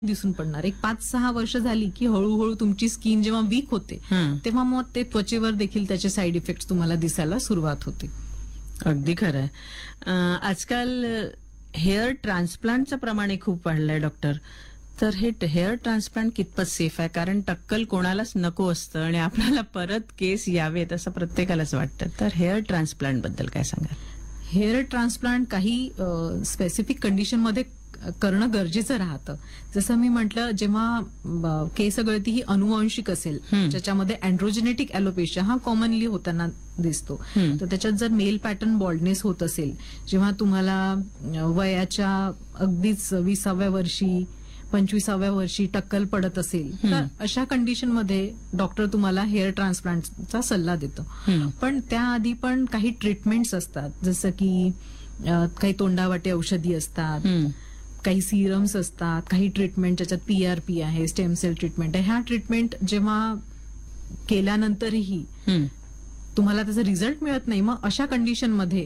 दिसून पडणार. एक 5-6 वर्ष झाली की हळूहळू तुमची स्किन जेव्हा वीक होते तेव्हा मग ते त्वचेवर देखील त्याचे साईड इफेक्ट तुम्हाला दिसायला सुरुवात होते. अगदी खरं आहे. आजकाल हेअर ट्रान्सप्लांटचं प्रमाण खूप वाढलंय डॉक्टर. तर हे हेअर ट्रान्सप्लांट कितपत सेफ आहे? कारण टक्कल कोणालाच नको असतं आणि आपल्याला परत केस यावेत असं प्रत्येकालाच वाटतं. तर हेअर ट्रान्सप्लांट बद्दल काय सांगाल? हेअर ट्रान्सप्लांट काही स्पेसिफिक कंडिशन मध्ये करणं गरजेचं राहतं. जसं मी म्हटलं, जेव्हा केस गळती ही अनुवांशिक असेल, ज्याच्यामध्ये अँड्रोजेनेटिक ॲलोपेशिया हा कॉमनली होताना दिसतो, तर त्याच्यात जर मेल पॅटर्न बॉल्डनेस होत असेल, जेव्हा तुम्हाला वयाच्या अगदीच 20व्या वर्षी 25व्या वर्षी टक्कल पडत असेल, तर अशा कंडिशनमध्ये डॉक्टर तुम्हाला हेअर ट्रान्सप्लांटचा सल्ला देतो. पण त्याआधी पण काही ट्रीटमेंट्स असतात, जसं की काही तोंडावाटे औषधी असतात, काही सिरम्स असतात, काही ट्रीटमेंट ज्याच्यात PRP आहे, स्टेम सेल ट्रीटमेंट आहे. ह्या ट्रीटमेंट जेव्हा केल्यानंतरही तुम्हाला त्याचा रिझल्ट मिळत नाही, मग अशा कंडिशनमध्ये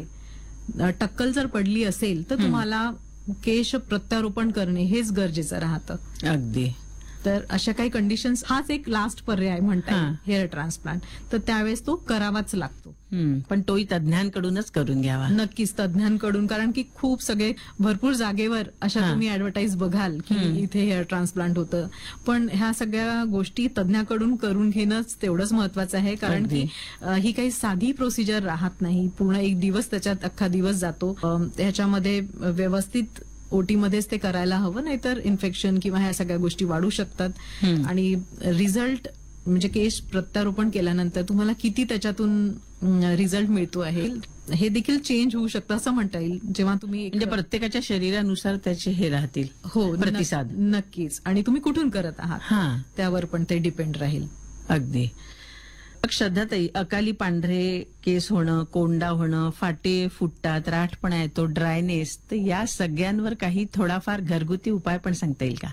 टक्कल जर पडली असेल तर तुम्हाला केश प्रत्यारोपण करणे हेच गरजेचं राहतं. अगदी. तर अशा काही कंडिशन्स हाच एक लास्ट पर्याय म्हणता येईल हेअर ट्रान्सप्लांट. तर त्यावेळेस तो करावाच लागतो. पण तोही तज्ञांकडूनच करून घ्यावा. नक्कीच तज्ञांकडून, कारण की खूप सगळे भरपूर जागेवर अशा तुम्ही ऍडव्हर्टाईज बघाल की इथे हेअर ट्रान्सप्लांट होतं. पण ह्या सगळ्या गोष्टी तज्ञाकडून करून घेणंच तेवढंच महत्वाचं आहे, कारण की ही काही साधी प्रोसिजर राहत नाही. पूर्ण एक दिवस त्याच्यात अख्खा दिवस जातो. ह्याच्यामध्ये व्यवस्थित ओटी मध्येच ते करायला हवं, नाहीतर इन्फेक्शन किंवा ह्या सगळ्या गोष्टी वाढू शकतात. आणि रिझल्ट म्हणजे केस प्रत्यारोपण केल्यानंतर तुम्हाला किती त्याच्यातून रिझल्ट मिळतो आहे हे देखील चेंज होऊ शकतं असं म्हणता येईल. जेव्हा तुम्ही म्हणजे प्रत्येकाच्या शरीरानुसार त्याचे हे राहतील. हो, प्रतिसाद. नक्कीच. आणि तुम्ही कुठून करत आहात त्यावर पण ते डिपेंड राहील. अगदी. श्रद्धाताई, अकाली पांढरे केस होणं, कोंडा होणं, फाटे फुटतात, राठपणा येतो, ड्रायनेस, तर या सगळ्यांवर काही थोडाफार घरगुती उपाय पण सांगता येईल का?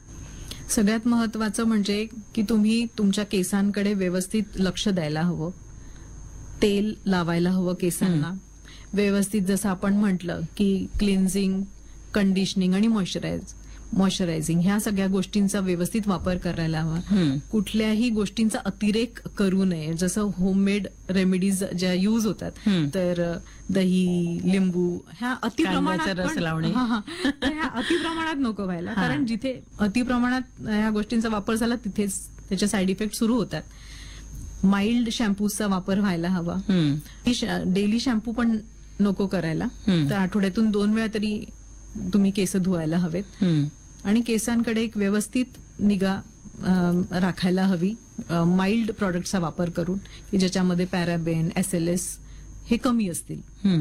सगळ्यात महत्वाचं म्हणजे की तुम्ही तुमच्या केसांकडे व्यवस्थित लक्ष द्यायला हवं. तेल लावायला हवं केसांना व्यवस्थित. जसं आपण म्हटलं की क्लिन्झिंग, कंडिशनिंग आणि मॉइश्चरायझिंग ह्या सगळ्या गोष्टींचा व्यवस्थित वापर करायला हवा. कुठल्याही गोष्टींचा अतिरेक करू नये. जसं होममेड रेमेडीज ज्या यूज होतात, तर दही, लिंबू ह्या अतिप्रमाणात रस लावणे, ह्या अतिप्रमाणात नको व्हायला. कारण जिथे अतिप्रमाणात ह्या गोष्टींचा वापर झाला तिथेच त्याचे साईड इफेक्ट सुरू होतात. माइल्ड शॅम्पूचा वापर व्हायला हवा. डेली शॅम्पू पण नको करायला. तर आठवड्यातून 2 वेळा तरी तुम्ही केस धुवायला हवेत. आणि केसांकडे एक व्यवस्थित निगा राखायला हवी, माइल्ड प्रॉडक्टचा वापर करून, की ज्याच्यामध्ये पॅराबेन, SLS हे कमी असतील.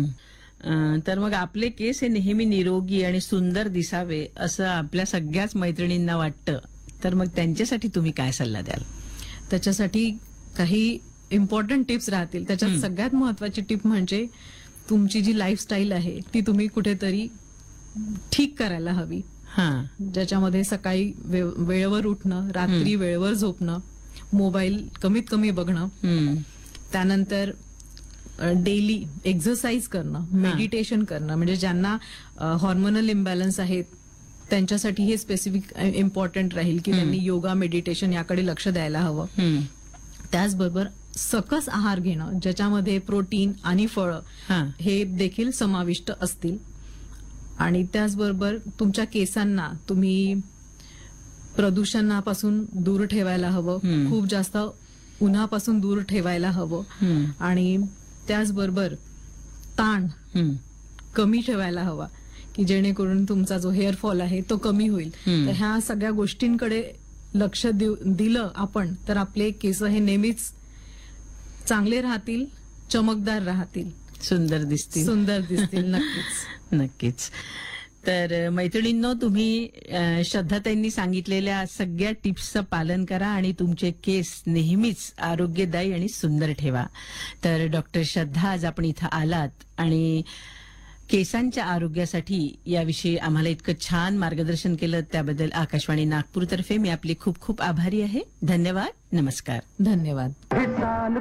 तर मग आपले केस हे नेहमी निरोगी आणि सुंदर दिसावे असं आपल्या सगळ्याच मैत्रिणींना वाटतं. तर मग त्यांच्यासाठी तुम्ही काय सल्ला द्याल? त्याच्यासाठी काही इम्पॉर्टंट टिप्स राहतील. त्याच्यात सगळ्यात महत्वाची टिप म्हणजे तुमची जी लाईफस्टाईल आहे ती तुम्ही कुठेतरी ठीक करायला हवी. ज्याच्यामध्ये सकाळी वेळेवर उठणं, रात्री वेळेवर झोपणं, मोबाईल कमीत कमी बघणं, त्यानंतर डेली एक्सरसाइज करणं, मेडिटेशन करणं. म्हणजे ज्यांना हॉर्मोनल इम्बॅलन्स आहेत त्यांच्यासाठी हे स्पेसिफिक इम्पॉर्टंट राहील की त्यांनी योगा, मेडिटेशन याकडे लक्ष द्यायला हवं. त्याचबरोबर सकस आहार घेणं, ज्याच्यामध्ये प्रोटीन आणि फळं हे देखील समाविष्ट असतील. आणि त्याचबरोबर तुमच्या केसांना तुम्ही प्रदूषणापासून दूर ठेवायला हवं, खूप जास्त उन्हापासून दूर ठेवायला हवं. आणि त्याचबरोबर ताण कमी ठेवायला हवा, की जेणेकरून तुमचा जो हेअरफॉल आहे तो कमी होईल. तर ह्या सगळ्या गोष्टींकडे लक्ष दिलं आपण तर आपले केस हे नेहमीच चांगले राहतील, चमकदार राहतील, सुंदर दिसतील. नक्कीच. तर मैत्रिणींनो, तुम्ही श्रद्धाताईंनी सांगितलेल्या सगळ्या टिप्सचं पालन करा आणि तुमचे केस नेहमीच आरोग्यदायी आणि सुंदर ठेवा. तर डॉक्टर श्रद्धा, आज आपण इथं आलात आणि केसांच्या आरोग्यासाठी याविषयी आम्हाला इतकं छान मार्गदर्शन केलं, त्याबद्दल आकाशवाणी नागपूरतर्फे मी आपली खूप खूप आभारी आहे. धन्यवाद. नमस्कार. धन्यवाद.